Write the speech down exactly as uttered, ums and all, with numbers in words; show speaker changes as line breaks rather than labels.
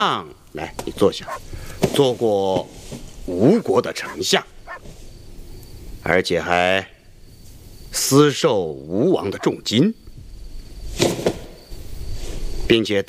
来，你坐下。做过吴国的丞相，而且还私受吴王的重金，并且